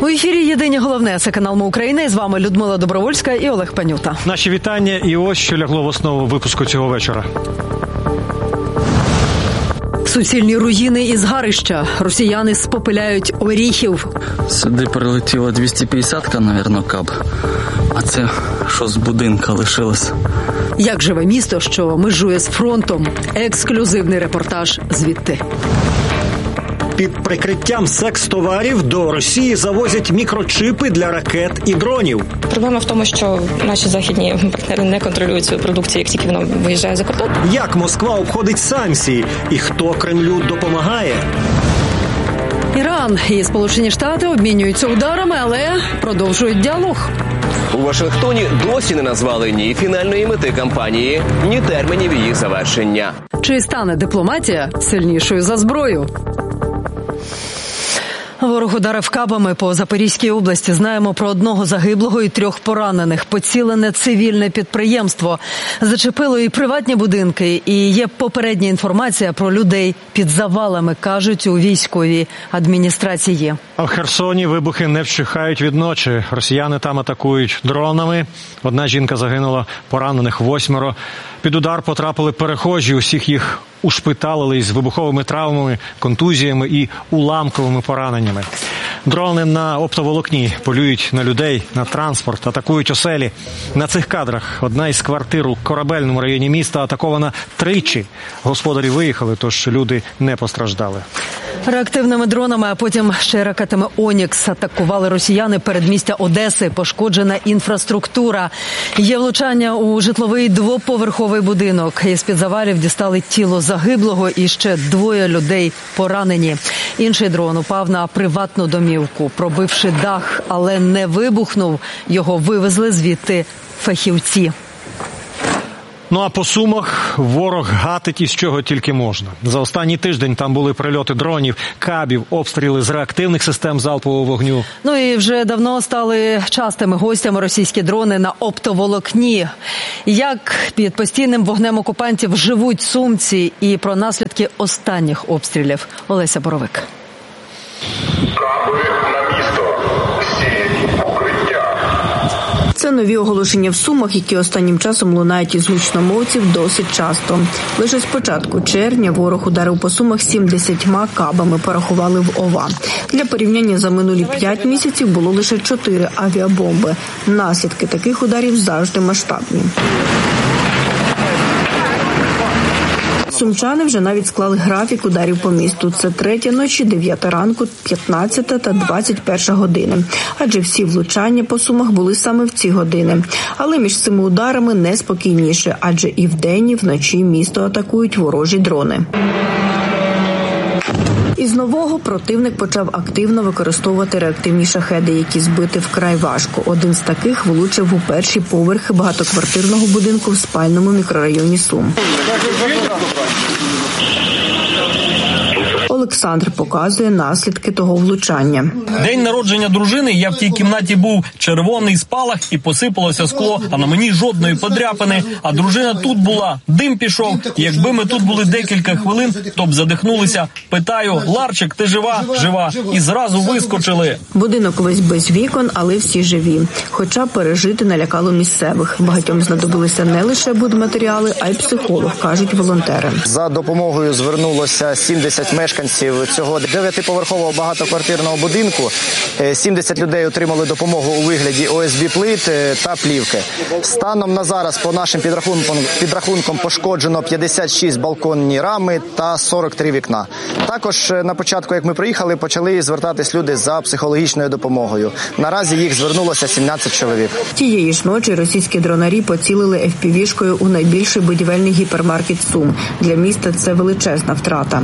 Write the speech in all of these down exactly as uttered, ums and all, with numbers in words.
У ефірі «Єдині головне». Це канал «Ми Україна». І з вами Людмила Добровольська і Олег Панюта. Наші вітання. І ось що лягло в основу випуску цього вечора. Суцільні руїни і згарища. Росіяни спопиляють Оріхів. Сюди прилетіло двісті п'ятдесятка, мабуть, каб. А це що з будинка лишилось? Як живе місто, що межує з фронтом. Ексклюзивний репортаж звідти. Під прикриттям секс-товарів до Росії завозять мікрочипи для ракет і дронів. Проблема в тому, що наші західні партнери не контролюють свою продукцію, як тільки вона виїжджає за кордон. Як Москва обходить санкції і хто Кремлю допомагає? Іран і Сполучені Штати обмінюються ударами, але продовжують діалог. У Вашингтоні досі не назвали ні фінальної мети кампанії, ні термінів її завершення. Чи стане дипломатія сильнішою за зброю? Ворог ударив кабами по Запорізькій області. Знаємо про одного загиблого і трьох поранених. Поцілене цивільне підприємство. Зачепило і приватні будинки. І є попередня інформація про людей під завалами, кажуть у військовій адміністрації. А в Херсоні вибухи не вщухають від ночі. Росіяни там атакують дронами. Одна жінка загинула, поранених восьмеро. Під удар потрапили перехожі. Усіх їх ушпиталили із вибуховими травмами, контузіями і уламковими пораненнями. Дрони на оптоволокні полюють на людей, на транспорт, атакують оселі. На цих кадрах одна із квартир у Корабельному районі міста атакована тричі. Господарі виїхали, тож люди не постраждали. Реактивними дронами, а потім ще ракетами «Онікс» атакували росіяни передмістя Одеси. Пошкоджена інфраструктура. Є влучання у житловий двоповерховий будинок. Із-під завалів дістали тіло загиблого і ще двоє людей поранені. Інший дрон упав на приватну домівку, пробивши дах, але не вибухнув. Його вивезли звідти фахівці. Ну а по Сумах ворог гатить із чого тільки можна. За останній тиждень там були прильоти дронів, кабів, обстріли з реактивних систем залпового вогню. Ну і вже давно стали частими гостями російські дрони на оптоволокні. Як під постійним вогнем окупантів живуть сумці і про наслідки останніх обстрілів. Олеся Боровик. Це нові оголошення в Сумах, які останнім часом лунають із гучномовців досить часто. Лише з початку червня ворог ударив по Сумах сімдесятьма кабами, порахували в ОВА. Для порівняння за минулі п'ять місяців було лише чотири авіабомби. Наслідки таких ударів завжди масштабні. Сумчани вже навіть склали графік ударів по місту. Це третя ночі, дев'ята ранку, п'ятнадцята та двадцять перша години. Адже всі влучання по Сумах були саме в ці години. Але між цими ударами неспокійніше, адже і вдень, і вночі місто атакують ворожі дрони. Із нового противник почав активно використовувати реактивні шахеди, які збити вкрай важко. Один з таких влучив у перші поверхи багатоквартирного будинку в спальному мікрорайоні Сум. Олександр показує наслідки того влучання. День народження дружини, я в тій кімнаті був, червоний спалах і посипалося скло, а на мені жодної подряпини. А дружина тут була, дим пішов. І якби ми тут були декілька хвилин, то б задихнулися. Питаю: Ларчик, ти жива? Жива. І зразу вискочили. Будинок весь без вікон, але всі живі. Хоча пережити налякало місцевих. Багатьом знадобилися не лише будматеріали, а й психолог, кажуть волонтери. За допомогою звернулося сімдесят мешканців цього дев'ятиповерхового багатоквартирного будинку. сімдесят людей отримали допомогу у вигляді о ес бі плит та плівки. Станом на зараз по нашим підрахункам, підрахункам пошкоджено п'ятдесят шість балконні рами та сорок три вікна. Також на початку, як ми приїхали, почали звертатись люди за психологічною допомогою. Наразі їх звернулося сімнадцять чоловік. Тієї ж ночі російські дронарі поцілили еф пі ві-шкою у найбільший будівельний гіпермаркет Сум. Для міста це величезна втрата.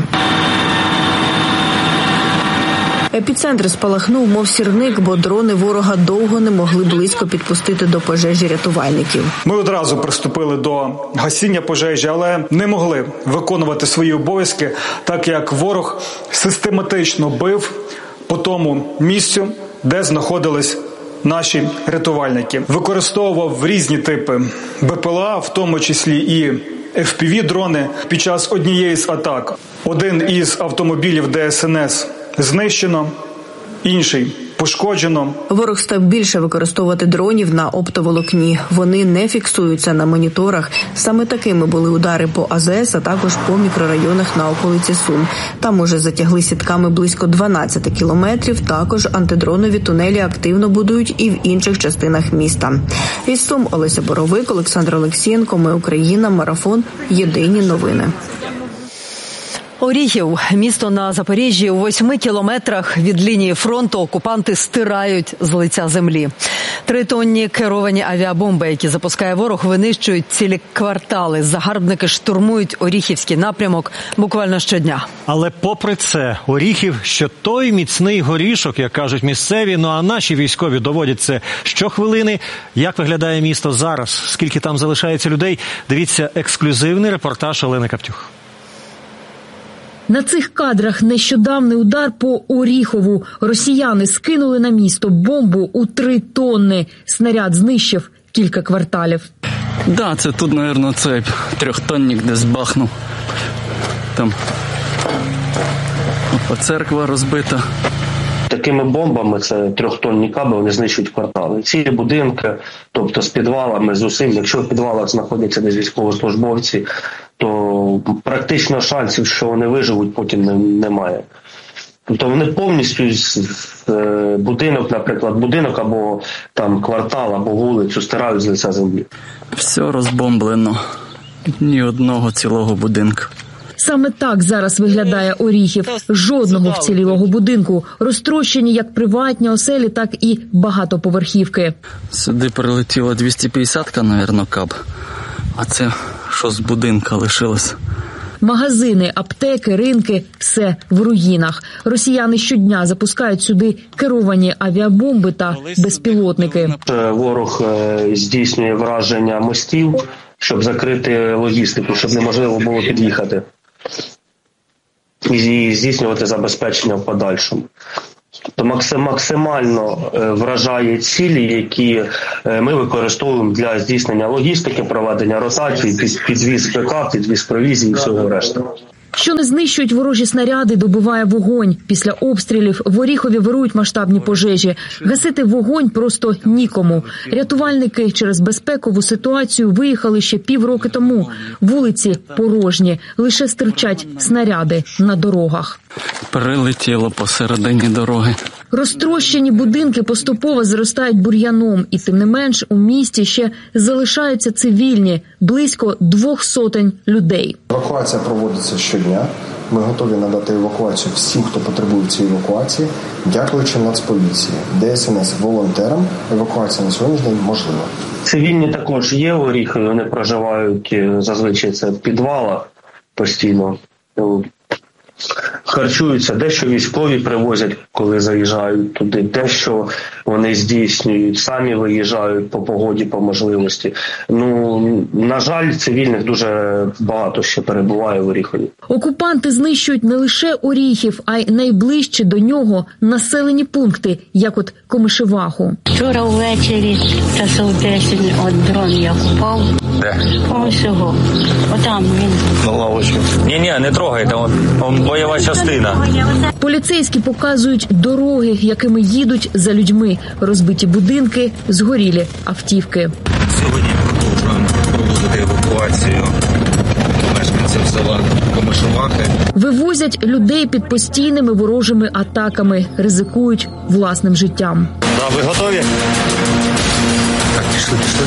Епіцентр спалахнув, мов сірник, бо дрони ворога довго не могли близько підпустити до пожежі рятувальників. Ми одразу приступили до гасіння пожежі, але не могли виконувати свої обов'язки, так як ворог систематично бив по тому місцю, де знаходились наші рятувальники. Використовував різні типи бе пе ел а, в тому числі і еф пі ві-дрони. Під час однієї з атак один із автомобілів де ес ен ес знищено, інший пошкоджено. Ворог став більше використовувати дронів на оптоволокні. Вони не фіксуються на моніторах. Саме такими були удари по А З С, а також по мікрорайонах на околиці Сум. Там уже затягли сітками близько дванадцять кілометрів. Також антидронові тунелі активно будують і в інших частинах міста. Із Сум Олеся Боровик, Олександр Олексієнко. Ми Україна. Марафон. Єдині новини. Оріхів – місто на Запоріжжі. У восьми кілометрах від лінії фронту окупанти стирають з лиця землі. Тритонні керовані авіабомби, які запускає ворог, винищують цілі квартали. Загарбники штурмують Оріхівський напрямок буквально щодня. Але попри це, Оріхів – що той міцний горішок, як кажуть місцеві, ну а наші військові доводять це щохвилини. Як виглядає місто зараз? Скільки там залишається людей? Дивіться ексклюзивний репортаж Олени Каптюх. На цих кадрах нещодавний удар по Оріхову. Росіяни скинули на місто бомбу у три тонни. Снаряд знищив кілька кварталів. Да, це тут, мабуть, цей трьохтонник десь бахнув. Там церква розбита. Такими бомбами, це трьохтонні каби, вони знищують квартали. Цілі будинки, тобто з підвалами, з усім. Якщо в підвалах знаходяться десь військовослужбовці, то практично шансів, що вони виживуть, потім немає. Тобто вони повністю будинок, наприклад, будинок або там квартал, або вулицю стирають з лиця землі. Все розбомблено. Ні одного цілого будинку. Саме так зараз виглядає Оріхів. Жодного вцілілого будинку. Розтрощені як приватні оселі, так і багатоповерхівки. Сюди прилетіло двісті п'ятдесятка, мабуть, каб. А це що з будинка лишилось? Магазини, аптеки, ринки – все в руїнах. Росіяни щодня запускають сюди керовані авіабомби та безпілотники. Ворог здійснює враження мостів, щоб закрити логістику, щоб неможливо було під'їхати і здійснювати забезпечення в подальшому. Тобто максимально вражає цілі, які ми використовуємо для здійснення логістики, проведення ротації, підвіз ПК, підвіз провізії і всього решта. Що не знищують ворожі снаряди, добиває вогонь. Після обстрілів в Оріхові вирують масштабні пожежі. Гасити вогонь просто нікому. Рятувальники через безпекову ситуацію виїхали ще півроки тому. Вулиці порожні, лише стирчать снаряди на дорогах. Прилетіло посередині дороги. Розтрощені будинки поступово зростають бур'яном. І тим не менш у місті ще залишаються цивільні, близько двох сотень людей. Евакуація проводиться щодня. Ми готові надати евакуацію всім, хто потребує цієї евакуації. Дякуючи Нацполіції, Де Ес Ен Ес, волонтерам, евакуація на сьогоднішній день можлива. Цивільні також є в Оріхові, вони проживають зазвичай це в підвалах постійно. Харчуються, дещо військові привозять, коли заїжджають туди, дещо вони здійснюють, самі виїжджають по погоді, по можливості. Ну, на жаль, цивільних дуже багато ще перебуває в Оріхові. Окупанти знищують не лише Оріхів, а й найближчі до нього населені пункти, як от Комишеваху. Вчора ввечері, часов десять, от дрон як упав. Де? Ось його. Отам він. На лавочку. Ні-ні, не трогайте, он, он бойова частина. Поліцейські показують дороги, якими їдуть за людьми. Розбиті будинки, згорілі автівки. Сьогодні продовжуємо проводити евакуацію мешканців села Комишевахи. Вивозять людей під постійними ворожими атаками, ризикують власним життям. Да, ви готові? Так, пішли, пішли.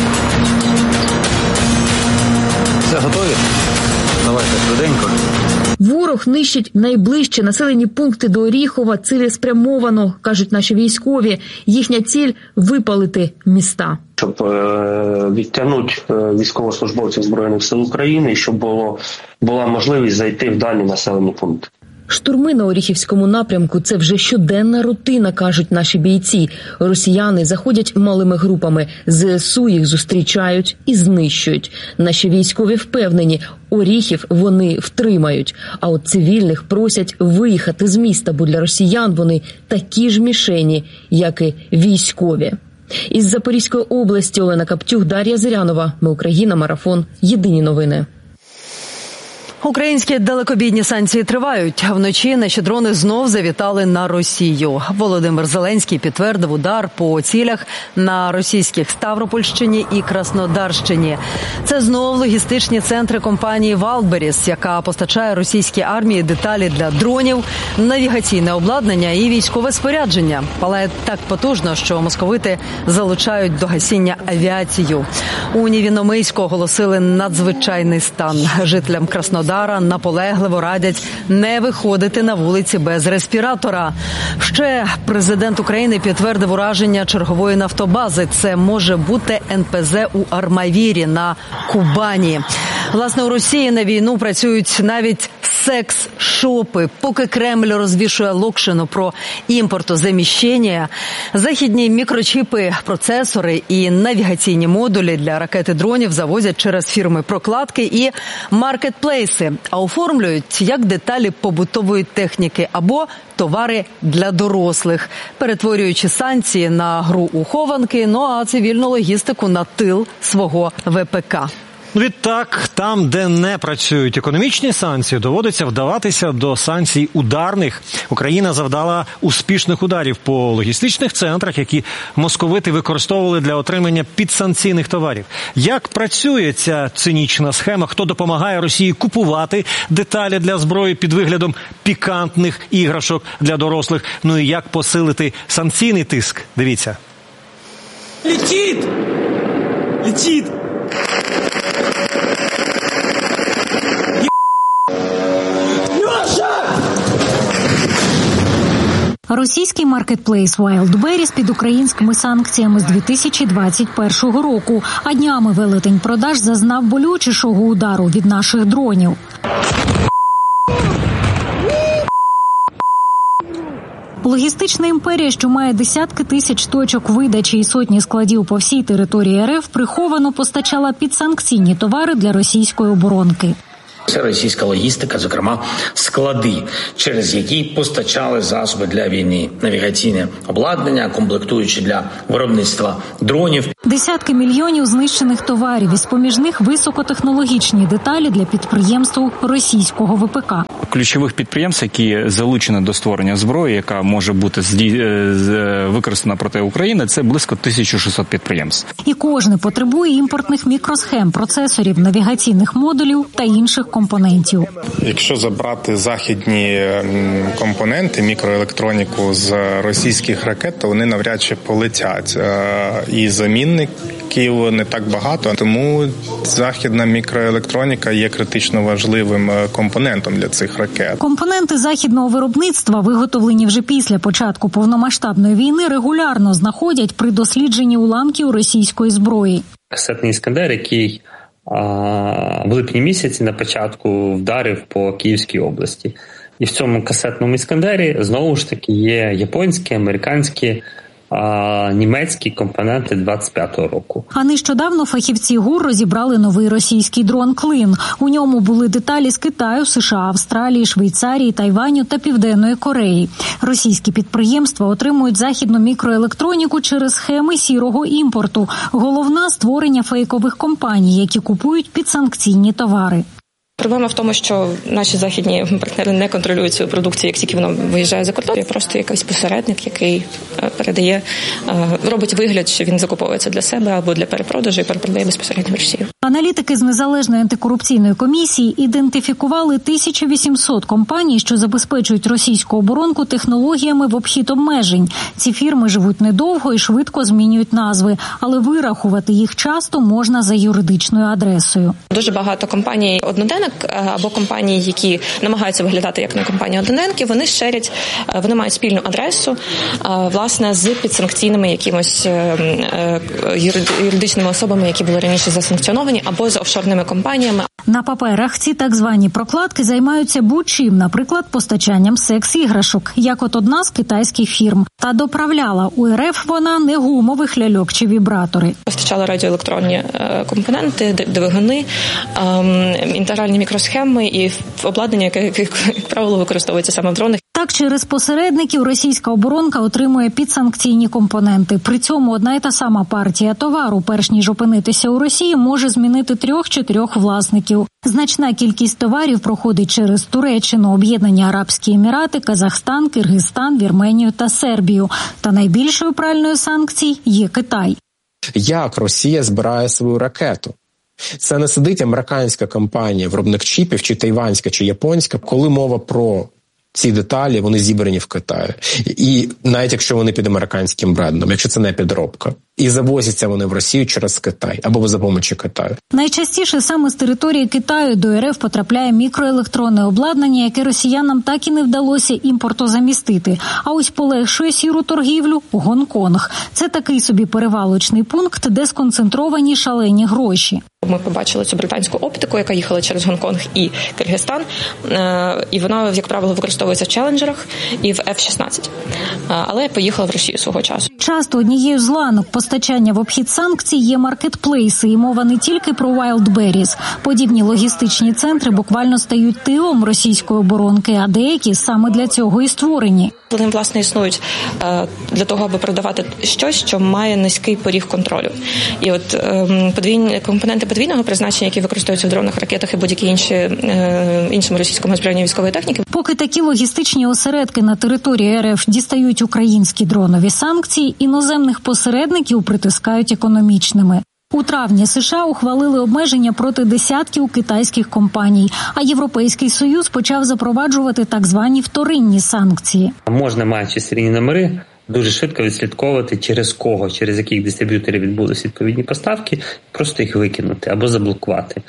Все, готові? Давайте швиденько. Ворог нищить найближчі населені пункти до Оріхова цілеспрямовано, кажуть наші військові. Їхня ціль – випалити міста. Щоб відтягнути військовослужбовців Збройних сил України і щоб було, була можливість зайти в дані населені пункти. Штурми на Оріхівському напрямку – це вже щоденна рутина, кажуть наші бійці. Росіяни заходять малими групами, Зе Ес У їх зустрічають і знищують. Наші військові впевнені, Оріхів вони втримають. А от цивільних просять виїхати з міста, бо для росіян вони такі ж мішені, як і військові. Із Запорізької області Олена Каптюх, Дар'я Зирянова. Ми Україна. Марафон. Єдині новини. Українські далекобійні санкції тривають. Вночі наші дрони знов завітали на Росію. Володимир Зеленський підтвердив удар по цілях на російських Ставропольщині і Краснодарщині. Це знов логістичні центри компанії «Валберіс», яка постачає російській армії деталі для дронів, навігаційне обладнання і військове спорядження. Палає так потужно, що московити залучають до гасіння авіацію. У Невіномиську оголосили надзвичайний стан. Жителям Краснодара наполегливо радять не виходити на вулиці без респіратора. Ще президент України підтвердив ураження чергової нафтобази. Це може бути ен пе зе у Армавірі на Кубані. Власне, у Росії на війну працюють навіть секс-шопи. Поки Кремль розвішує локшину про імпортозаміщення, західні мікрочіпи, процесори і навігаційні модулі для ракет і дронів завозять через фірми-прокладки і маркетплейси, а оформлюють як деталі побутової техніки або товари для дорослих, перетворюючи санкції на гру у хованки, ну а цивільну логістику на тил свого ве пе ка. Відтак, там, де не працюють економічні санкції, доводиться вдаватися до санкцій ударних. Україна завдала успішних ударів по логістичних центрах, які московити використовували для отримання підсанкційних товарів. Як працює ця цинічна схема? Хто допомагає Росії купувати деталі для зброї під виглядом пікантних іграшок для дорослих? Ну і як посилити санкційний тиск? Дивіться. Летить! Летить! Російський маркетплейс Wildberries під українськими санкціями з дві тисячі двадцять першого року, а днями велетень продаж зазнав болючішого удару від наших дронів. Логістична імперія, що має десятки тисяч точок видачі і сотні складів по всій території ер еф, приховано постачала підсанкційні товари для російської оборонки. Це російська логістика, зокрема склади, через які постачали засоби для війни, навігаційне обладнання, комплектуючі для виробництва дронів. Десятки мільйонів знищених товарів, із поміж них високотехнологічні деталі для підприємств російського ве пе ка. Ключових підприємств, які залучені до створення зброї, яка може бути використана проти України, це близько тисяча шістсот підприємств. І кожне потребує імпортних мікросхем, процесорів, навігаційних модулів та інших компонентів. Якщо забрати західні компоненти, мікроелектроніку з російських ракет, то вони навряд чи полетять. І замінників не так багато, тому західна мікроелектроніка є критично важливим компонентом для цих ракет. Компоненти західного виробництва, виготовлені вже після початку повномасштабної війни, регулярно знаходять при дослідженні уламків російської зброї. Касетний «Іскандер», який в липні місяці на початку вдарив по Київській області. І в цьому касетному «Іскандері» знову ж таки є японські, американські, а німецькі компоненти двадцять п'ятого року. А нещодавно фахівці ГУР розібрали новий російський дрон «Клин». У ньому були деталі з Китаю, США, Австралії, Швейцарії, Тайваню та Південної Кореї. Російські підприємства отримують західну мікроелектроніку через схеми сірого імпорту. Головна – створення фейкових компаній, які купують підсанкційні товари. Проблема в тому, що наші західні партнери не контролюють свою продукцію, як тільки воно виїжджає за кордон. Є просто якийсь посередник, який передає, робить вигляд, що він закуповується для себе або для перепродажу і перепродає безпосередньо в Росію. Аналітики з Незалежної антикорупційної комісії ідентифікували тисячу вісімсот компаній, що забезпечують російську оборонку технологіями в обхід обмежень. Ці фірми живуть недовго і швидко змінюють назви, але вирахувати їх часто можна за юридичною адресою. Дуже багато компаній одноденок або компанії, які намагаються виглядати як на компанії одноденки, вони шерять, вони мають спільну адресу, власне, з підсанкційними якимось юридичними особами, які були раніше засанкціоновані, або з офшорними компаніями. На паперах ці так звані прокладки займаються будь-чим, наприклад, постачанням секс-іграшок, як от одна з китайських фірм. Та доправляла у ер еф вона не гумових ляльок чи вібратори. Постачала радіоелектронні компоненти, двигуни, інтегральні спеціальні мікросхеми і обладнання, яке, як правило, використовується саме в дронах. Так, через посередників російська оборонка отримує підсанкційні компоненти. При цьому одна й та сама партія товару, перш ніж опинитися у Росії, може змінити трьох-чотирьох власників. Значна кількість товарів проходить через Туреччину, Об'єднані Арабські Емірати, Казахстан, Киргизстан, Вірменію та Сербію. Та найбільшою пральною санкцій є Китай. Як Росія збирає свою ракету? Це не сидить американська компанія, виробник чіпів, чи тайванська, чи японська. Коли мова про ці деталі, вони зібрані в Китаї. І навіть якщо вони під американським брендом, якщо це не підробка. І завозяться вони в Росію через Китай або за допомогою Китаю. Найчастіше саме з території Китаю до РФ потрапляє мікроелектронне обладнання, яке росіянам так і не вдалося імпортозамістити. А ось полегшує сіру торгівлю – Гонконг. Це такий собі перевалочний пункт, де сконцентровані шалені гроші. Ми побачили цю британську оптику, яка їхала через Гонконг і Киргизстан, і вона, як правило, використовується в челенджерах і в еф шістнадцять. Але поїхала в Росію свого часу. Часто однією з ланок постачання в обхід санкцій є маркетплейси, і мова не тільки про Wildberries. Подібні логістичні центри буквально стають тилом російської оборонки, а деякі саме для цього і створені. Вони, власне, існують для того, аби продавати щось, що має низький поріг контролю. І от подвійні компоненти подвійного призначення, які використовуються в дронах, ракетах і будь-які інші іншому російському озброєнні військової техніки. Поки такі логістичні осередки на території РФ дістають українські дронові санкції, іноземних посередників притискають економічними. У травні США ухвалили обмеження проти десятків китайських компаній, а Європейський Союз почав запроваджувати так звані вторинні санкції. Можна, маючи серійні номери, дуже швидко відслідковувати, через кого, через яких дистриб'юторів відбулись відповідні поставки, просто їх викинути або заблокувати.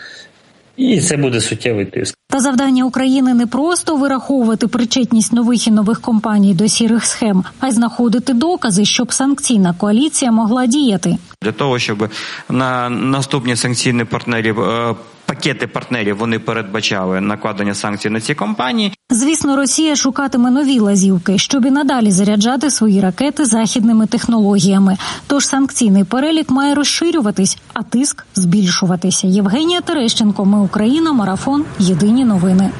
І це буде суттєвий тиск. Та завдання України не просто вираховувати причетність нових і нових компаній до сірих схем, а й знаходити докази, щоб санкційна коаліція могла діяти. Для того, щоб на наступні санкційні партнерів, пакети партнерів, вони передбачали накладення санкцій на ці компанії. Звісно, Росія шукатиме нові лазівки, щоб і надалі заряджати свої ракети західними технологіями. Тож санкційний перелік має розширюватись, а тиск збільшуватися. Євгенія Терещенко, Ми Україна, Марафон, Єдині новини.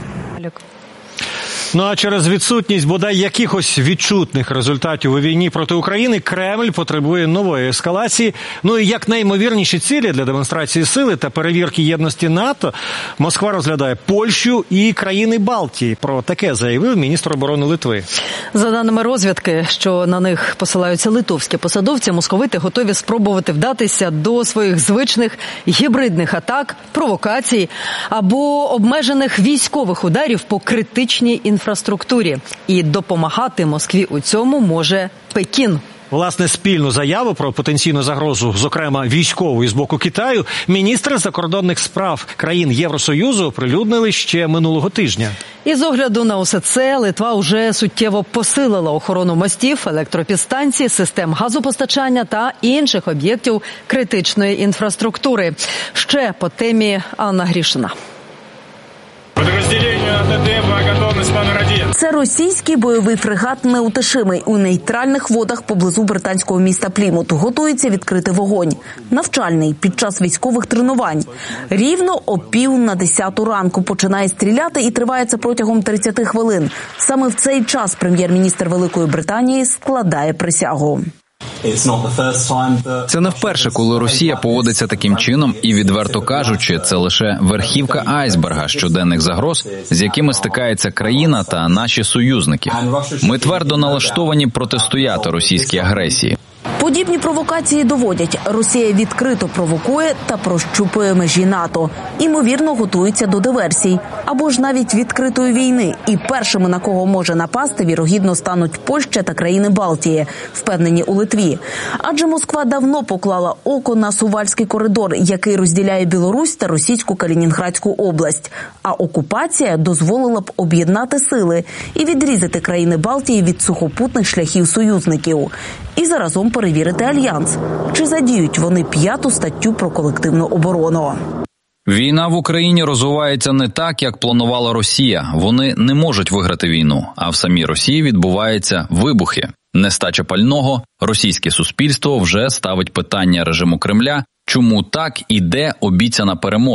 Ну а через відсутність бодай якихось відчутних результатів у війні проти України Кремль потребує нової ескалації. Ну і як найімовірніші цілі для демонстрації сили та перевірки єдності НАТО Москва розглядає Польщу і країни Балтії. Про таке заявив міністр оборони Литви. За даними розвідки, що на них посилаються литовські посадовці, московити готові спробувати вдатися до своїх звичних гібридних атак, провокацій або обмежених військових ударів по критичній інфраструктурі. інфраструктурі. І допомагати Москві у цьому може Пекін. Власне, спільну заяву про потенційну загрозу, зокрема військову, з боку Китаю, міністри закордонних справ країн Євросоюзу оприлюднили ще минулого тижня. І з огляду на усе це Литва вже суттєво посилила охорону мостів, електропідстанцій, систем газопостачання та інших об'єктів критичної інфраструктури. Ще по темі Анна Грішина. Це російський бойовий фрегат «Неутешимий» у нейтральних водах поблизу британського міста Плімут. Готується відкрити вогонь. Навчальний, під час військових тренувань. Рівно о пів на десяту ранку починає стріляти і триває це протягом тридцяти хвилин. Саме в цей час прем'єр-міністр Великої Британії складає присягу. Це не вперше, коли Росія поводиться таким чином, і, відверто кажучи, це лише верхівка айсберга щоденних загроз, з якими стикається країна та наші союзники. Ми твердо налаштовані протистояти російській агресії. Подібні провокації доводять, Росія відкрито провокує та прощупує межі НАТО. Імовірно, готується до диверсій. Або ж навіть відкритої війни. І першими, на кого може напасти, вірогідно стануть Польща та країни Балтії, впевнені у Литві. Адже Москва давно поклала око на Сувальський коридор, який розділяє Білорусь та російську Калінінградську область. А окупація дозволила б об'єднати сили і відрізати країни Балтії від сухопутних шляхів союзників. І заразом перевірити альянс. Чи задіють вони п'яту статтю про колективну оборону? Війна в Україні розвивається не так, як планувала Росія. Вони не можуть виграти війну, а в самій Росії відбуваються вибухи. Нестача пального, російське суспільство вже ставить питання режиму Кремля, чому так і де обіцяна перемога.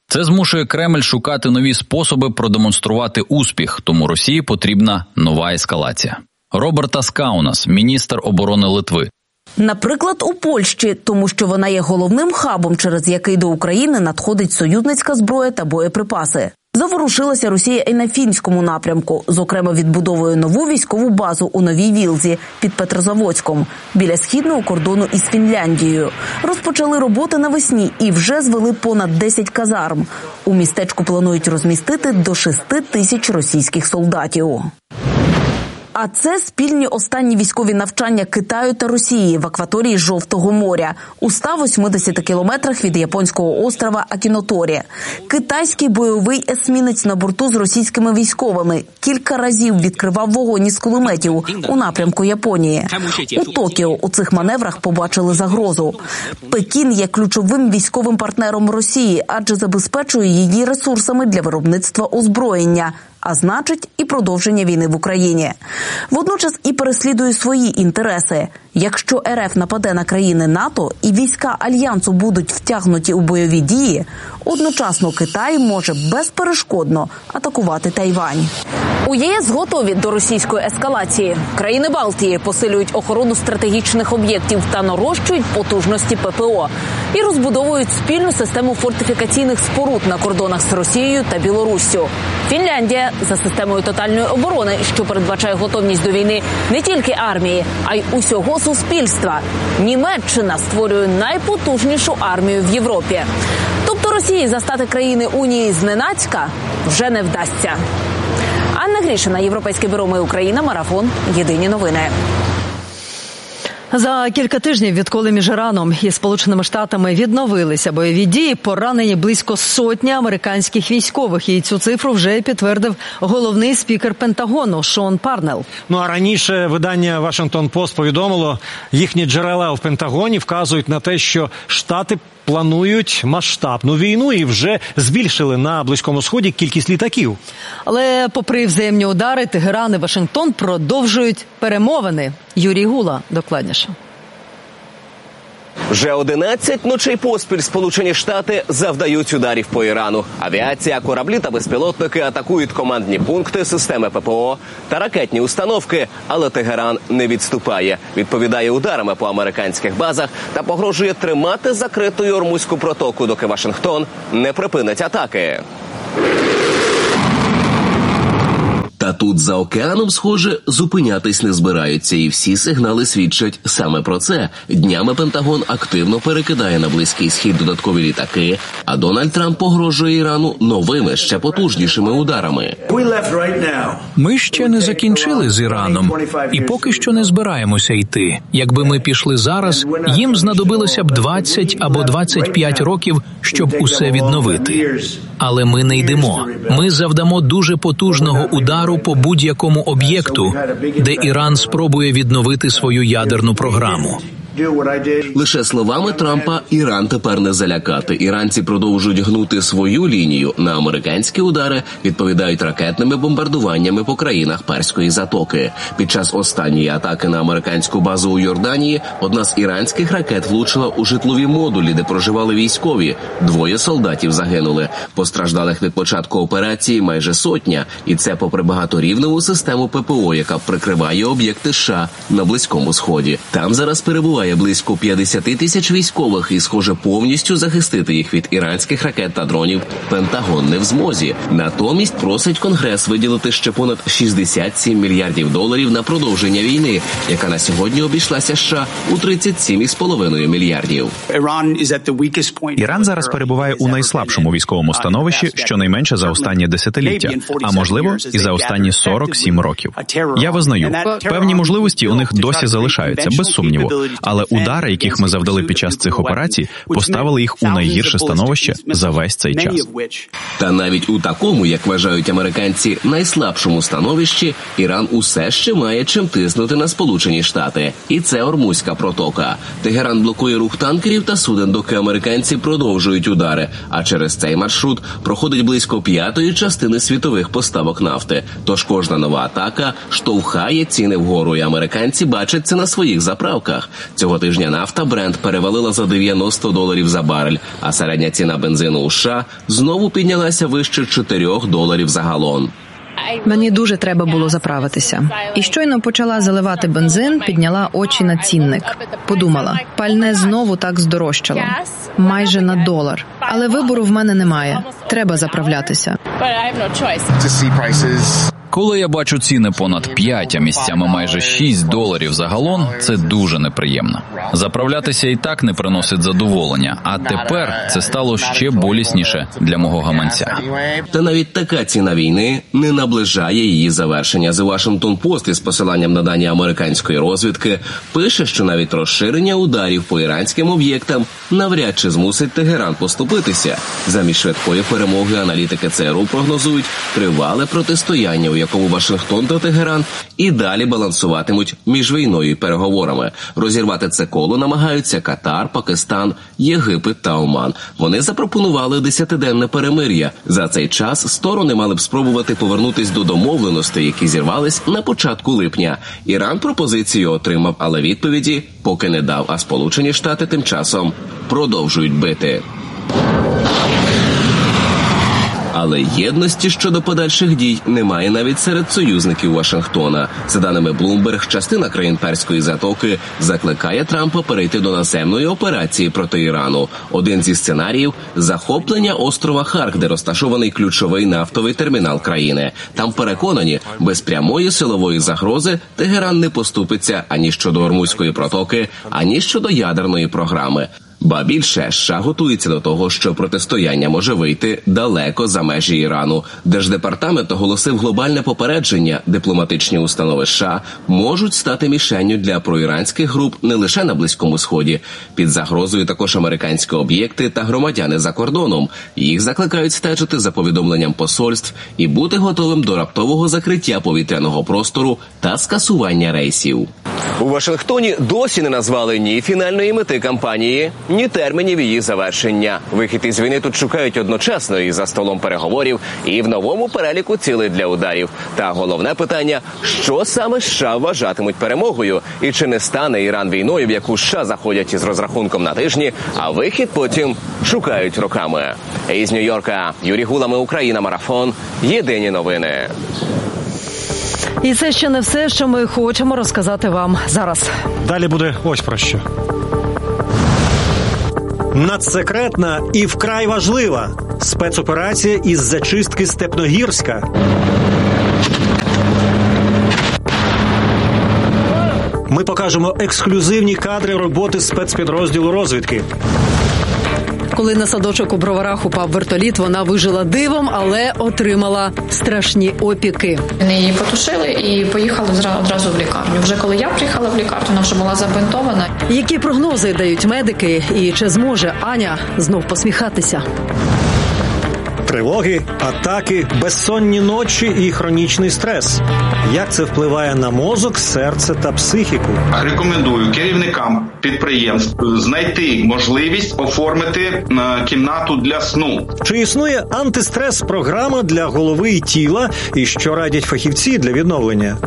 Це змушує Кремль шукати нові способи продемонструвати успіх, тому Росії потрібна нова ескалація. Робертас Каунас, міністр оборони Литви. Наприклад, у Польщі, тому що вона є головним хабом, через який до України надходить союзницька зброя та боєприпаси. Заворушилася Росія і на фінському напрямку, зокрема відбудовує нову військову базу у Новій Вілзі під Петрозаводськом, біля східного кордону із Фінляндією. Розпочали роботи навесні і вже звели понад десять казарм. У містечку планують розмістити до шести тисяч російських солдатів. А це спільні останні військові навчання Китаю та Росії в акваторії Жовтого моря у ста восьмидесяти кілометрах від японського острова Акіноторі. Китайський бойовий есмінець на борту з російськими військовими кілька разів відкривав вогонь із кулеметів у напрямку Японії. У Токіо у цих маневрах побачили загрозу. Пекін є ключовим військовим партнером Росії, адже забезпечує її ресурсами для виробництва озброєння, а значить і продовження війни в Україні. Водночас і переслідує свої інтереси. Якщо РФ нападе на країни НАТО і війська Альянсу будуть втягнуті у бойові дії, одночасно Китай може безперешкодно атакувати Тайвань. У ЄС готові до російської ескалації. Країни Балтії посилюють охорону стратегічних об'єктів та нарощують потужності ППО. І розбудовують спільну систему фортифікаційних споруд на кордонах з Росією та Білоруссю. Фінляндія за системою тотальної оборони, що передбачає готовність до війни не тільки армії, а й усього суспільства. Німеччина створює найпотужнішу армію в Європі. Тобто Росії застати країни Унії зненацька вже не вдасться. Анна Грішина, Європейське бюро «Ми Україна», Марафон, Єдині новини. За кілька тижнів, відколи між Іраном і Сполученими Штатами відновилися бойові дії, поранені близько сотні американських військових. І цю цифру вже підтвердив головний спікер Пентагону Шон Парнелл. Ну а раніше видання «Вашингтон-Пост» повідомило, їхні джерела в Пентагоні вказують на те, що Штати планують масштабну війну і вже збільшили на Близькому Сході кількість літаків. Але попри взаємні удари, Тегеран і Вашингтон продовжують перемовини. Юрій Гула докладніше. Вже одинадцять ночей поспіль Сполучені Штати завдають ударів по Ірану. Авіація, кораблі та безпілотники атакують командні пункти, системи ППО та ракетні установки. Але Тегеран не відступає. Відповідає ударами по американських базах та погрожує тримати закритою Ормузьку протоку, доки Вашингтон не припинить атаки. Та тут за океаном, схоже, зупинятись не збираються, і всі сигнали свідчать саме про це. Днями Пентагон активно перекидає на Близький Схід додаткові літаки, а Дональд Трамп погрожує Ірану новими, ще потужнішими ударами. Ми ще не закінчили з Іраном, і поки що не збираємося йти. Якби ми пішли зараз, їм знадобилося б двадцять або двадцять п'ять років, щоб усе відновити. Але ми не йдемо. Ми завдамо дуже потужного удару по будь-якому об'єкту, де Іран спробує відновити свою ядерну програму. Лише словами Трампа Іран тепер не залякати. Іранці продовжують гнути свою лінію. На американські удари відповідають ракетними бомбардуваннями по країнах Перської затоки. Під час останньої атаки на американську базу у Йорданії одна з іранських ракет влучила у житлові модулі, де проживали військові. Двоє солдатів загинули. Постраждалих від початку операції майже сотня. І це попри багаторівневу систему ППО, яка прикриває об'єкти США на Близькому Сході. Там зараз перебуває близько п'ятдесят тисяч військових, і, схоже, повністю захистити їх від іранських ракет та дронів Пентагон не в змозі. Натомість просить Конгрес виділити ще понад шістдесят сім мільярдів доларів на продовження війни, яка на сьогодні обійшлася США у тридцять сім цілих п'ять десятих мільярдів. Іран зараз перебуває у найслабшому військовому становищі щонайменше за останнє десятиліття, а можливо і за останні сорок сім років. Я визнаю, певні можливості у них досі залишаються, без сумніву, але удари, яких ми завдали під час цих операцій, поставили їх у найгірше становище за весь цей час. Та навіть у такому, як вважають американці, найслабшому становищі, Іран усе ще має чим тиснути на Сполучені Штати. І це Ормузька протока. Тегеран блокує рух танкерів та суден, доки американці продовжують удари. А через цей маршрут проходить близько п'ятої частини світових поставок нафти. Тож кожна нова атака штовхає ціни вгору, і американці бачать це на своїх заправках. Цього Цього тижня нафта Брент перевалила за дев'яносто доларів за барель, а середня ціна бензину у США знову піднялася вище чотирьох доларів за галон. Мені дуже треба було заправитися. І щойно почала заливати бензин, підняла очі на цінник. Подумала, пальне знову так здорожчало. Майже на долар. Але вибору в мене немає. Треба заправлятися. Коли я бачу ціни понад п'ять, а місцями майже шість доларів за галон, це дуже неприємно. Заправлятися і так не приносить задоволення, а тепер це стало ще болісніше для мого гаманця. Та навіть така ціна війни не наближає її завершення. The Washington Post із посиланням на дані американської розвідки пише, що навіть розширення ударів по іранським об'єктам навряд чи змусить Тегеран поступитися. Замість швидкої перемоги аналітики ЦРУ прогнозують тривале протистояння, у якому Вашингтон та Тегеран і далі балансуватимуть між війною і переговорами. Розірвати це коло намагаються Катар, Пакистан, Єгипет та Оман. Вони запропонували десятиденне перемир'я. За цей час сторони мали б спробувати повернутись до домовленостей, які зірвались на початку липня. Іран пропозицію отримав, але відповіді поки не дав, а Сполучені Штати тим часом продовжують бити. Але єдності щодо подальших дій немає навіть серед союзників Вашингтона. За даними Bloomberg, частина країн Перської затоки закликає Трампа перейти до наземної операції проти Ірану. Один зі сценаріїв – захоплення острова Харк, де розташований ключовий нафтовий термінал країни. Там переконані, без прямої силової загрози Тегеран не поступиться ані щодо Ормузької протоки, ані щодо ядерної програми. Ба більше, США готується до того, що протистояння може вийти далеко за межі Ірану. Держдепартамент оголосив глобальне попередження. Дипломатичні установи США можуть стати мішенню для проіранських груп не лише на Близькому Сході. Під загрозою також американські об'єкти та громадяни за кордоном. Їх закликають стежити за повідомленням посольств і бути готовим до раптового закриття повітряного простору та скасування рейсів. У Вашингтоні досі не назвали ні фінальної мети кампанії, ні термінів її завершення. Вихід із війни тут шукають одночасно і за столом переговорів, і в новому переліку цілей для ударів. Та головне питання – що саме США вважатимуть перемогою? І чи не стане Іран війною, в яку США заходять із розрахунком на тижні, а вихід потім шукають роками? Із Нью-Йорка Юрій Гулами, Україна, Марафон. Єдині новини. І це ще не все, що ми хочемо розказати вам зараз. Далі буде ось про що. Надсекретна і вкрай важлива спецоперація із зачистки Степногірська. Ми покажемо ексклюзивні кадри роботи спецпідрозділу розвідки. Коли на садочок у Броварах упав вертоліт, вона вижила дивом, але отримала страшні опіки. Вони її потушили і поїхали одразу в лікарню. Вже коли я приїхала в лікарню, вона вже була забинтована. Які прогнози дають медики і чи зможе Аня знов посміхатися? Тривоги, атаки, безсонні ночі і хронічний стрес. Як це впливає на мозок, серце та психіку? Рекомендую керівникам підприємств знайти можливість оформити кімнату для сну. Чи існує антистрес-програма для голови і тіла, і що радять фахівці для відновлення?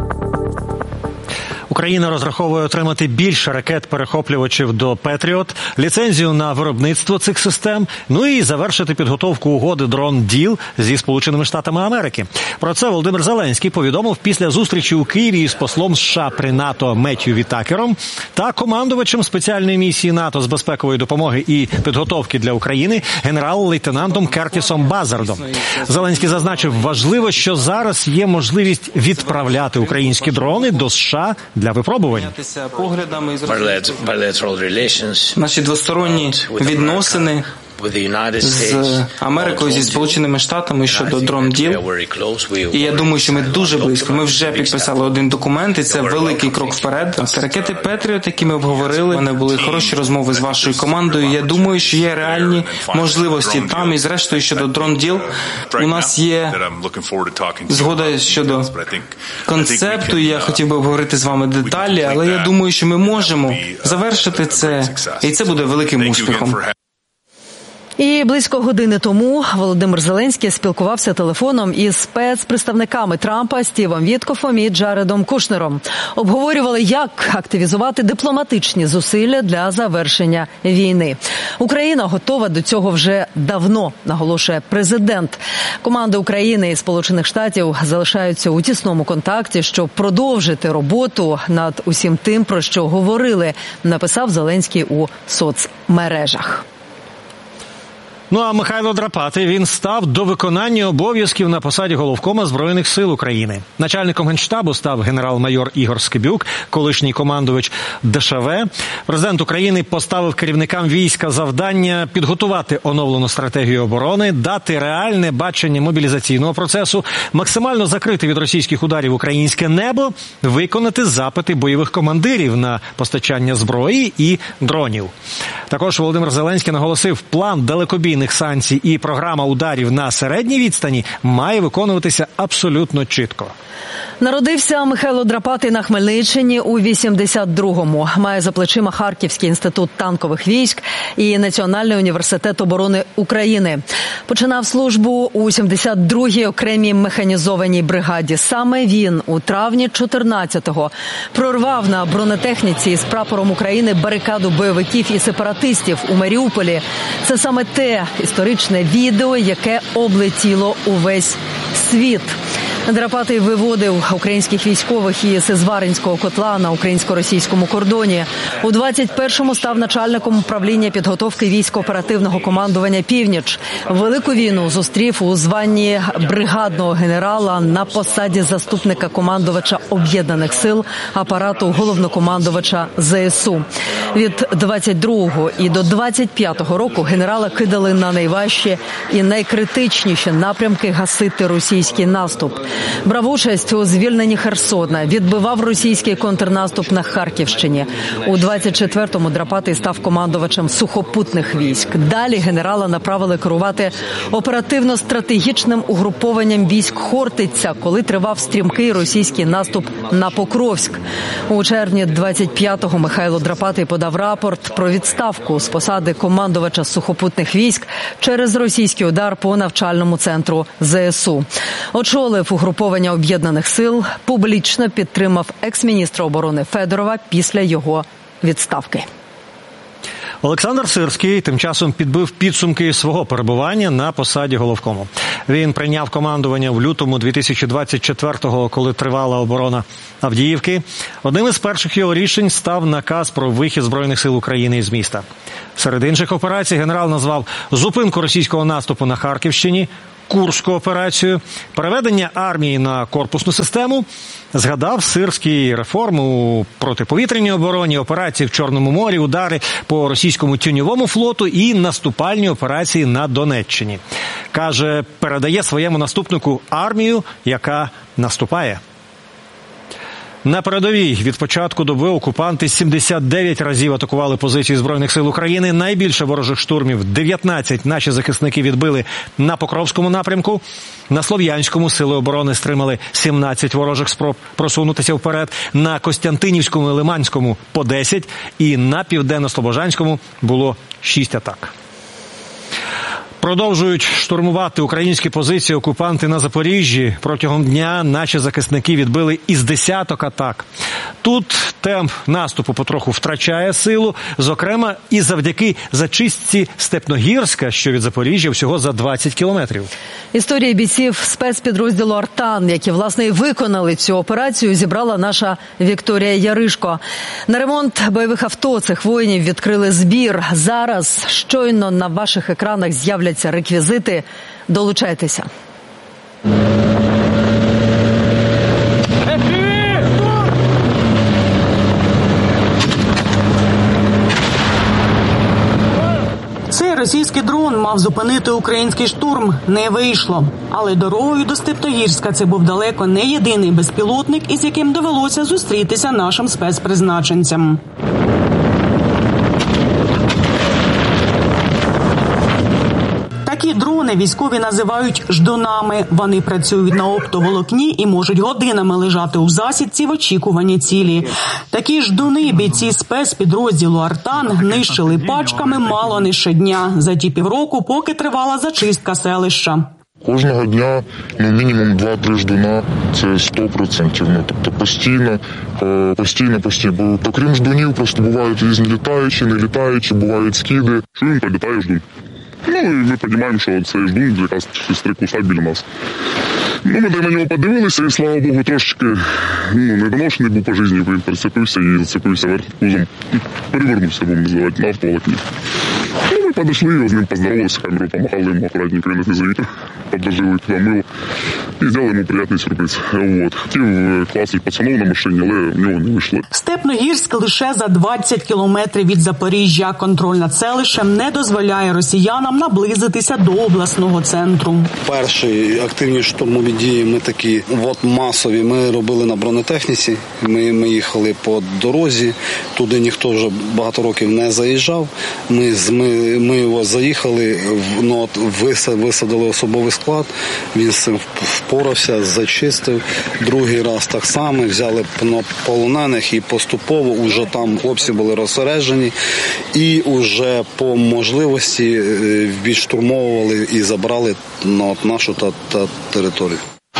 Україна розраховує отримати більше ракет-перехоплювачів до «Петріот», ліцензію на виробництво цих систем, ну і завершити підготовку угоди «Дрон-діл» зі Сполученими Штатами Америки. Про це Володимир Зеленський повідомив після зустрічі у Києві із послом США при НАТО Меттью Вітакером та командувачем спеціальної місії НАТО з безпекової допомоги і підготовки для України генерал-лейтенантом Кертісом Базардом. Зеленський зазначив, важливо, що зараз є можливість відправляти українські дрони до США для випробувань. Наші двосторонні відносини з Америкою, зі Сполученими Штатами щодо дрон-діл. І я думаю, що ми дуже близько. Ми вже підписали один документ, і це великий крок вперед. Ракети «Петріот», які ми обговорили, у мене були хороші розмови з вашою командою. Я думаю, що є реальні можливості там. І зрештою, щодо дрон-діл, у нас є згода щодо концепту. Я хотів би обговорити з вами деталі, але я думаю, що ми можемо завершити це, і це буде великим успіхом. І близько години тому Володимир Зеленський спілкувався телефоном із спецпредставниками Трампа Стівом Віткофом і Джаредом Кушнером. Обговорювали, як активізувати дипломатичні зусилля для завершення війни. Україна готова до цього вже давно, наголошує президент. Команди України і Сполучених Штатів залишаються у тісному контакті, щоб продовжити роботу над усім тим, про що говорили, написав Зеленський у соцмережах. Ну а Михайло Драпатий, він став до виконання обов'язків на посаді головкома Збройних сил України. Начальником Генштабу став генерал-майор Ігор Скибюк, колишній командувач Де Ше Ve. Президент України поставив керівникам війська завдання підготувати оновлену стратегію оборони, дати реальне бачення мобілізаційного процесу, максимально закрити від російських ударів українське небо, виконати запити бойових командирів на постачання зброї і дронів. Також Володимир Зеленський наголосив, план далекобійних санкцій і програма ударів на середній відстані має виконуватися абсолютно чітко. Народився Михайло Драпатий на Хмельниччині у вісімдесят другому. Має за плечима Харківський інститут танкових військ і Національний університет оборони України. Починав службу у сімдесят другій окремій механізованій бригаді. Саме він у травні чотирнадцятого прорвав на бронетехніці із прапором України барикаду бойовиків і сепаратистів у Маріуполі. Це саме те історичне відео, яке облетіло увесь світ. Драпатий виводив українських військових із Зваринського котла на українсько-російському кордоні. У двадцять першому став начальником управління підготовки військ оперативного командування «Північ». Велику війну зустрів у званні бригадного генерала на посаді заступника командувача Об'єднаних сил апарату головнокомандувача Зе Ес У. Від двадцять другого і до двадцять п'ятого року генерала кидали на найважчі і найкритичніші напрямки гасити російський наступ. Брав участь у звільненні Херсона, відбивав російський контрнаступ на Харківщині. У двадцять четвертому Драпатий став командувачем сухопутних військ. Далі генерала направили керувати оперативно-стратегічним угрупованням військ Хортиця, коли тривав стрімкий російський наступ на Покровськ. У червні двадцять п'ятого Михайло Драпатий подав рапорт про відставку з посади командувача сухопутних військ через російський удар по навчальному центру Зе Ес У. Очолив угруповання Об'єднаних сил, публічно підтримав екс-міністра оборони Федорова після його відставки. Олександр Сирський тим часом підбив підсумки свого перебування на посаді головкому. Він прийняв командування в лютому дві тисячі двадцять четвертого, коли тривала оборона Авдіївки. Одним із перших його рішень став наказ про вихід Збройних сил України із міста. Серед інших операцій генерал назвав зупинку російського наступу на Харківщині, Курську операцію, переведення армії на корпусну систему, згадав Сирський реформу у протиповітряній обороні, операції в Чорному морі, удари по російському тіньовому флоту і наступальні операції на Донеччині. Каже, передає своєму наступнику армію, яка наступає. На передовій від початку доби окупанти сімдесят дев'ять разів атакували позиції Збройних сил України. Найбільше ворожих штурмів – дев'ятнадцять наші захисники відбили на Покровському напрямку. На Слов'янському сили оборони стримали сімнадцять ворожих спроб просунутися вперед. На Костянтинівському і Лиманському – по десять. І на Південно-Слобожанському було шість атак. Продовжують штурмувати українські позиції окупанти на Запоріжжі. Протягом дня наші захисники відбили із десяток атак. Тут темп наступу потроху втрачає силу, зокрема і завдяки зачистці Степногірська, що від Запоріжжя всього за двадцять кілометрів. Історії бійців спецпідрозділу «Артан», які, власне, і виконали цю операцію, зібрала наша Вікторія Яришко. На ремонт бойових авто цих воїнів відкрили збір. Зараз щойно на ваших екранах з'являться реквізити. Долучайтеся. Цей російський дрон мав зупинити український штурм. Не вийшло. Але дорогою до Степногірська це був далеко не єдиний безпілотник, із яким довелося зустрітися нашим спецпризначенцям. Такі дрони військові називають ждунами. Вони працюють на оптоволокні і можуть годинами лежати у засідці в очікуванні цілі. Такі ждуни бійці спецпідрозділу «Артан» нищили пачками мало не щодня. За ті півроку, поки тривала зачистка селища. Кожного дня, ну, мінімум два-три ждуна, це сто відсотків. Ну, тобто постійно, постійно, постійно. Бо, окрім ждунів, просто бувають різні літаючі, не літаючі, бувають скиди. Чуємо, прилітає ждун. Ну, і ми розуміємо, що цей ждун якраз сестри кусать біля нас. Ну, ми на нього подивилися, і, слава Богу, трошечки, ну, недоношений був по житті, він прицепився і зацепився верх пузом. Перевернувся, будемо називати, на автоволокні. Ну, ми підійшли, з ним поздоровалися, камеру допомагали йому акуратненько на фізовіки, подложили туди мило і зробили йому приємний сюрприз. От. Хотів класти пацанов на машині, але в нього не вийшло. Степногірськ лише за двадцять кілометрів від Запоріжжя. Контроль над селищем не дозволяє росіянам наблизитися до обласного центру. Перші активні штурмові дії ми такі от масові ми робили на бронетехніці. Ми, ми їхали по дорозі, туди ніхто вже багато років не заїжджав. Ми, ми, ми його заїхали, ну, от, висадили особовий склад, він з цим впорався, зачистив. Другий раз так само, взяли полонених і поступово вже там хлопці були розсереджені і вже по можливості відштурмовували і забрали, ну, от, нашу та, та територію.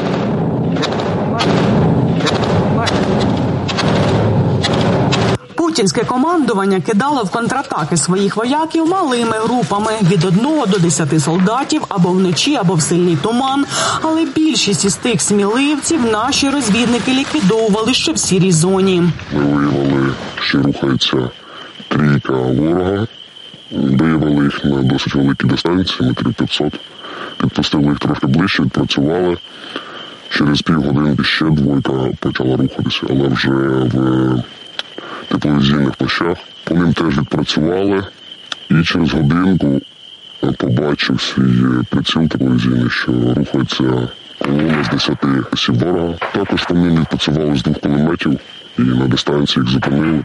Путінське командування кидало в контратаки своїх вояків малими групами від одного до десяти солдатів або вночі, або в сильний туман. Але більшість із тих сміливців наші розвідники ліквідовували ще в сірій зоні. Ми виявили, що рухається трійка ворога. Виявили їх на досить великій дистанції, метрів п'ятсот. Підпустили їх трошки ближче, відпрацювали. Через півгодинки ще двойка почала рухатися, але вже в тепловізійних плащах. По ним теж відпрацювали, і через годинку побачив свій приціл тепловізійний, що рухається колона з десяти осіб ворога. Також по ним відпрацювали з двох кулеметів і на дистанції їх зупинили.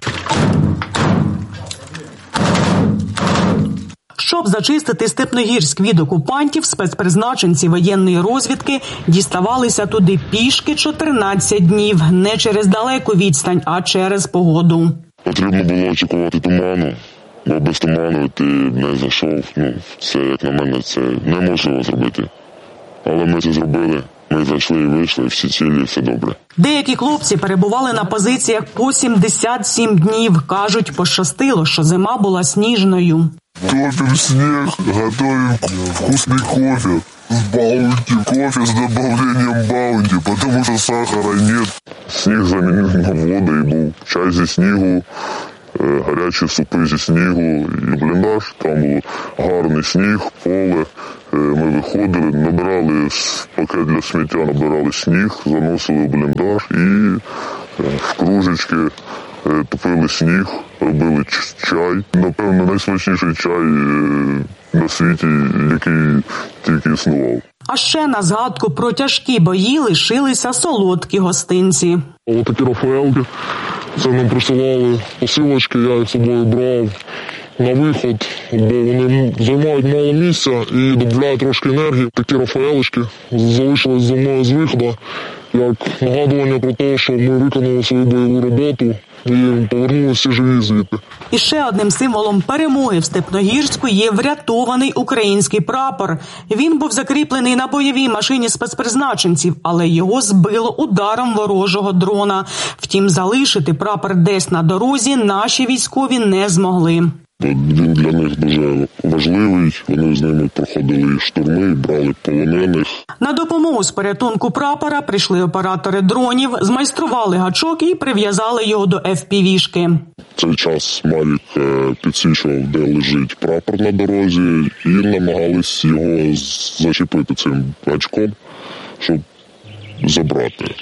Щоб зачистити Степногірськ від окупантів, спецпризначенці воєнної розвідки діставалися туди пішки чотирнадцять днів. Не через далеку відстань, а через погоду. Потрібно було очікувати туману, бо без туману ти не зайшов. Ну, це, як на мене, це неможливо зробити. Але ми це зробили. Ми зайшли і вийшли, всі цілі, все добре. Деякі хлопці перебували на позиціях по сімдесят сім днів. Кажуть, пощастило, що зима була сніжною. Топим снег, готовим вкусный кофе с баунти, кофе с добавлением баунти, потому что сахара нет. Сніг замінив на воду, і був чай зі снігу, гарячі супи зі снігу і бліндаж. Там був гарний сніг, поле. Ми виходили, набирали пакет для сміття, набирали сніг, заносили в бліндаж і в кружечки топили сніг, робили чай. Напевно, найсмачніший чай на світі, який тільки існував. А ще на згадку про тяжкі бої лишилися солодкі гостинці. Ось такі рафаелки. Це нам присилали посилочки, я їх з собою брав на виход, бо вони займають мало місця і додають трошки енергії. Такі рафаелочки залишились зі мною з виходу, як нагадування про те, що ми виконали свою бойову роботу і повернулися живі звідти. І ще одним символом перемоги в Степногірську є врятований український прапор. Він був закріплений на бойовій машині спецпризначенців, але його збило ударом ворожого дрона. Втім, залишити прапор десь на дорозі наші військові не змогли. Він для них дуже важливий, вони з ними проходили штурми, брали полонених. На допомогу з порятунку прапора прийшли оператори дронів, змайстрували гачок і прив'язали його до еф пі ві-шки. Цей час Мавік підсвічував, де лежить прапор на дорозі, і намагались його зачепити цим гачком, щоб забрати.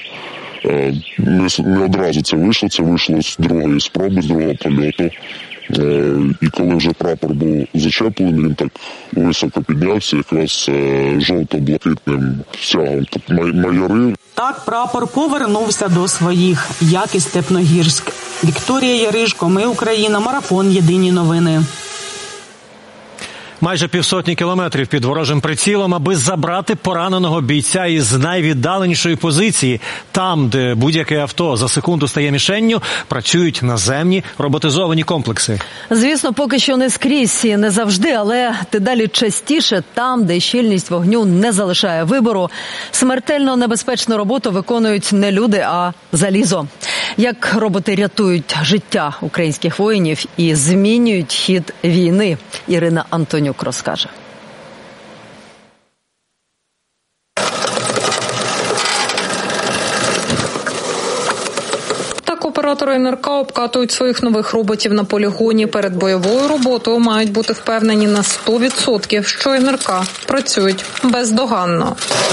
Не одразу це вийшло, це вийшло з другої спроби, з другого польоту. І коли вже прапор був зачеплений, він так високо піднявся, якраз жовто-блакитним стягом майорив. Так прапор повернувся до своїх, як і Степногірськ. Вікторія Яришко, Ми Україна, Марафон, Єдині новини. Майже півсотні кілометрів під ворожим прицілом, аби забрати пораненого бійця із найвіддаленішої позиції. Там, де будь-яке авто за секунду стає мішенню, працюють наземні роботизовані комплекси. Звісно, поки що не скрізь і не завжди, але дедалі частіше там, де щільність вогню не залишає вибору, смертельно небезпечну роботу виконують не люди, а залізо. Як роботи рятують життя українських воїнів і змінюють хід війни, Ірина Антонюк розкаже. Так оператори ен ер ка обкатують своїх нових роботів на полігоні. Перед бойовою роботою мають бути впевнені на сто відсотків, що ен ер ка працюють бездоганно.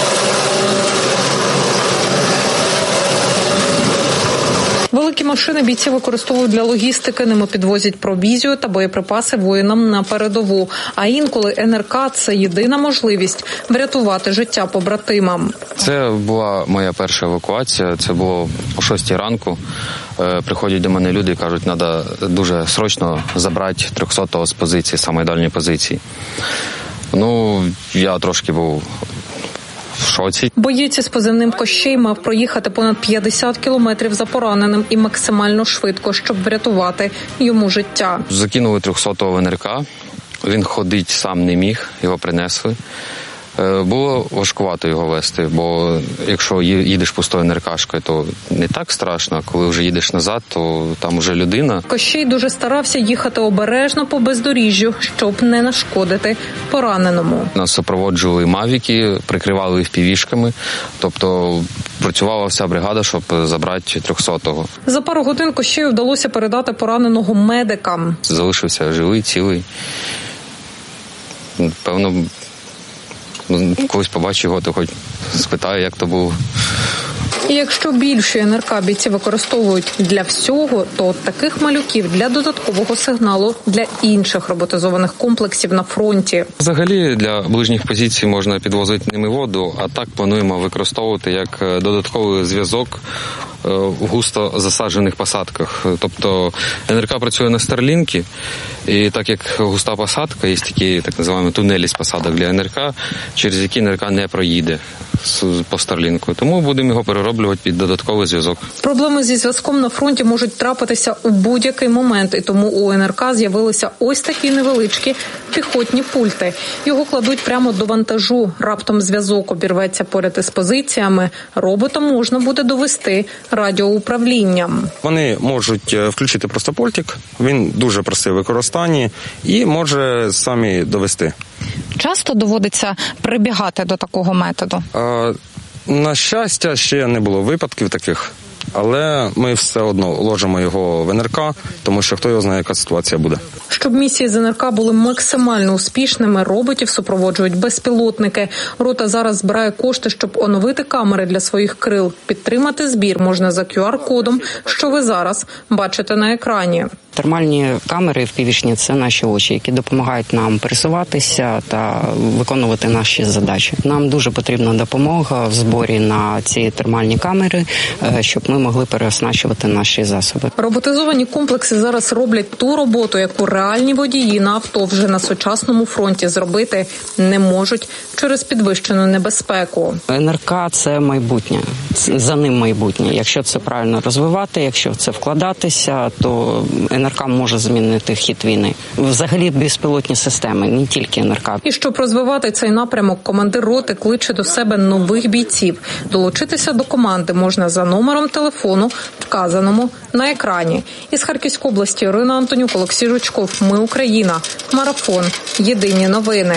Великі машини бійці використовують для логістики, ними підвозять провізію та боєприпаси воїнам на передову. А інколи ен ер ка – це єдина можливість врятувати життя побратимам. Це була моя перша евакуація, це було о шостій ранку. Приходять до мене люди і кажуть, треба дуже срочно забрати трьохсотого з позиції, самої дальньої позиції. Ну, я трошки був в шоці. Боєць із позивним Кощей мав проїхати понад п'ятдесят кілометрів за пораненим і максимально швидко, щоб врятувати йому життя. Закинули трьохсотого в ен ер ка, він ходить сам не міг, його принесли. Було важкувато його вести, бо якщо їдеш пустою ен ер кашкою, то не так страшно, а коли вже їдеш назад, то там вже людина. Кощей дуже старався їхати обережно по бездоріжжю, щоб не нашкодити пораненому. Нас супроводжували мавіки, прикривали їх півішками, тобто працювала вся бригада, щоб забрати трьохсотого. За пару годин Кощею вдалося передати пораненого медикам. Залишився живий, цілий. Певно, колись побачу його, то хоч спитаю, як то було. І якщо більше ен ер ка бійці використовують для всього, то от таких малюків для додаткового сигналу для інших роботизованих комплексів на фронті. Взагалі для ближніх позицій можна підвозити ними воду, а так плануємо використовувати як додатковий зв'язок в густо засаджених посадках. Тобто ен ер ка працює на Старлінкі, і так як густа посадка, є такі так називаємо тунелі з посадок для ен ер ка, через які ен ер ка не проїде по Старлінку. Тому будемо його перероблювати під додатковий зв'язок. Проблеми зі зв'язком на фронті можуть трапитися у будь-який момент, і тому у ен ер ка з'явилися ось такі невеличкі піхотні пульти. Його кладуть прямо до вантажу. Раптом зв'язок обірветься поряд із позиціями. Робота можна буде довести радіоуправлінням. Вони можуть включити просто пультик, він дуже простий в використанні і може самі довести. Часто доводиться прибігати до такого методу? А, на щастя, ще не було випадків таких, але ми все одно ложимо його в ен ер ка, тому що хто його знає, яка ситуація буде. Щоб місії з ен ер ка були максимально успішними, роботів супроводжують безпілотники. Рота зараз збирає кошти, щоб оновити камери для своїх крил. Підтримати збір можна за кю ар-кодом, що ви зараз бачите на екрані. Термальні камери в півішні – це наші очі, які допомагають нам пересуватися та виконувати наші задачі. Нам дуже потрібна допомога в зборі на ці термальні камери, щоб ми могли переоснащувати наші засоби. Роботизовані комплекси зараз роблять ту роботу, яку реальні водії на авто вже на сучасному фронті зробити не можуть через підвищену небезпеку. ен ер ка – це майбутнє, за ним майбутнє. Якщо це правильно розвивати, якщо в це вкладатися, то ен ер ка може змінити хід війни. Взагалі безпілотні системи, не тільки ен ер ка. І щоб розвивати цей напрямок, командир роти кличе до себе нових бійців. Долучитися до команди можна за номером телефону, вказаному на екрані. Із Харківської області Ірина Антонюк, Олексій Жучков. Ми Україна. Марафон. Єдині новини.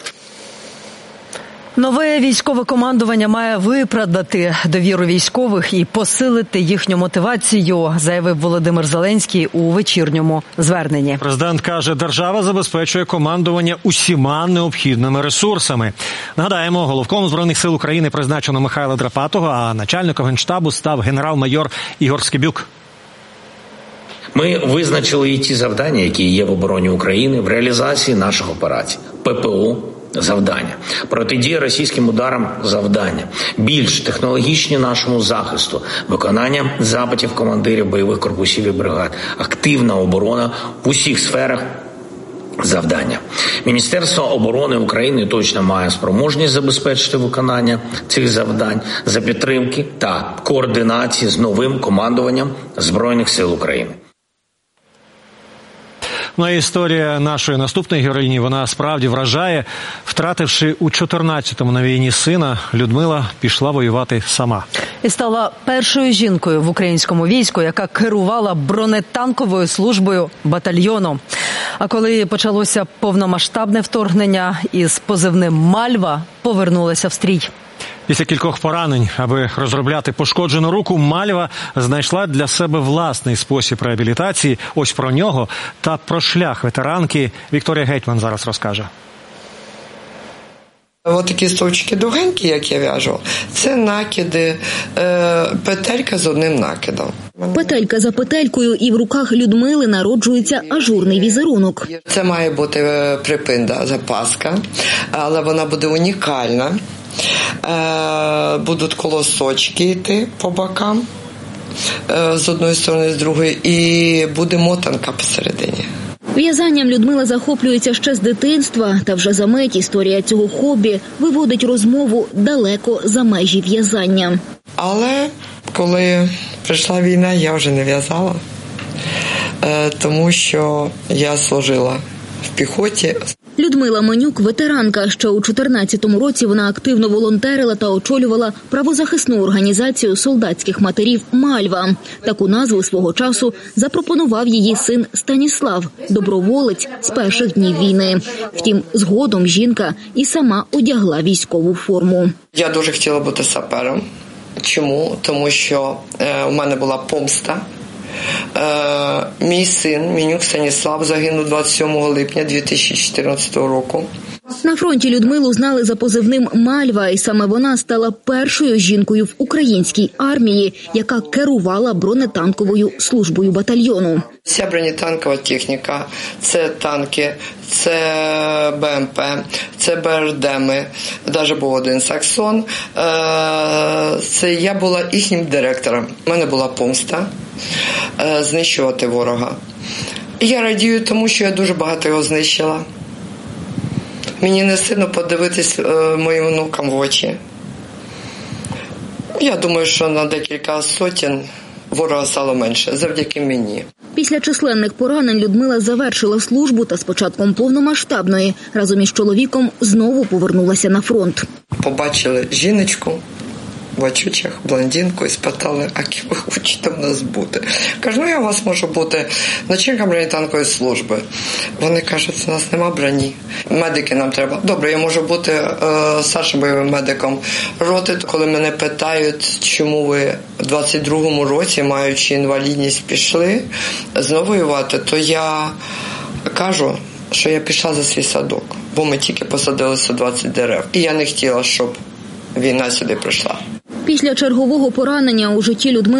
Нове військове командування має виправдати довіру військових і посилити їхню мотивацію, заявив Володимир Зеленський у вечірньому зверненні. Президент каже, держава забезпечує командування усіма необхідними ресурсами. Нагадаємо, головком Збройних сил України призначено Михайла Драпатого, а начальником Генштабу став генерал-майор Ігор Скибюк. Ми визначили і ті завдання, які є в обороні України в реалізації наших операцій. пе пе о – завдання. Протидія російським ударам – завдання. Більш технологічні нашому захисту. Виконання запитів командирів бойових корпусів і бригад. Активна оборона в усіх сферах завдання. Міністерство оборони України точно має спроможність забезпечити виконання цих завдань за підтримки та координації з новим командуванням Збройних сил України. Ну а історія нашої наступної героїні, вона справді вражає. Втративши у чотирнадцятому на війні сина, Людмила пішла воювати сама. І стала першою жінкою в українському війську, яка керувала бронетанковою службою батальйону. А коли почалося повномасштабне вторгнення, із позивним «Мальва» повернулася в стрій. Після кількох поранень, аби розробляти пошкоджену руку, Мальва знайшла для себе власний спосіб реабілітації. Ось про нього та про шлях ветеранки Вікторія Гетьман зараз розкаже. Ось такі стовпчики довгенькі, як я в'яжу, це накиди, е, петелька з одним накидом. Петелька за петелькою, і в руках Людмили народжується ажурний візерунок. Це має бути припинда, запаска, але вона буде унікальна. Е, будуть колосочки йти по бокам, е, з одної сторони, з другої, і буде мотанка посередині. В'язанням Людмила захоплюється ще з дитинства, та вже за мить історія цього хобі виводить розмову далеко за межі в'язання. Але коли прийшла війна, я вже не в'язала, тому що я служила в піхоті. Людмила Менюк – ветеранка. Ще у чотирнадцятому році вона активно волонтерила та очолювала правозахисну організацію солдатських матерів «Мальва». Таку назву свого часу запропонував її син Станіслав – доброволець з перших днів війни. Втім, згодом жінка і сама одягла військову форму. Я дуже хотіла бути сапером. Чому? Тому що е, у мене була помста. Е, мій син, Менюк Станіслав, загинув двадцять сьомого липня дві тисячі чотирнадцятого року. На фронті Людмилу знали за позивним «Мальва», і саме вона стала першою жінкою в українській армії, яка керувала бронетанковою службою батальйону. Вся бронетанкова техніка – це танки, це Б М П, це Б Р Деми, навіть був один Саксон. Це я була їхнім директором. У мене була помста знищувати ворога. І я радію тому, що я дуже багато його знищила. Мені не сильно подивитись е, моїм внукам в очі. Я думаю, що на декілька сотень ворога стало менше, завдяки мені. Після численних поранень Людмила завершила службу та з початком повномасштабної разом із чоловіком знову повернулася на фронт. Побачили жіночку в очучах, блондинку, і спитали, а ким ви хочете в нас бути? Кажу, ну я у вас можу бути начальником бронетанкової служби. Вони кажуть, у нас нема броні. Медики нам треба. Добре, я можу бути е, старшим бойовим медиком роти. Коли мене питають, чому ви в двадцять другому році, маючи інвалідність, пішли знову воювати, то я кажу, що я пішла за свій садок, бо ми тільки посадили сто двадцять дерев. І я не хотіла, щоб війна сюди прийшла. Після чергового поранення у житті Людмили